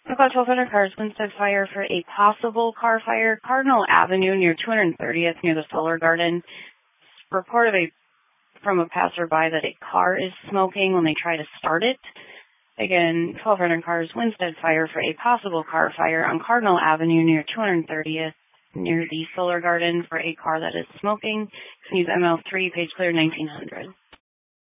About 1,200 cars, Winstead Fire for a possible car fire, Cardinal Avenue near 230th near the Solar Garden. Report from a passerby that a car is smoking when they try to start it. Again, 1,200 cars, Winstead Fire for a possible car fire on Cardinal Avenue near 230th near the Solar Garden for a car that is smoking. Use ML3, page clear 1900.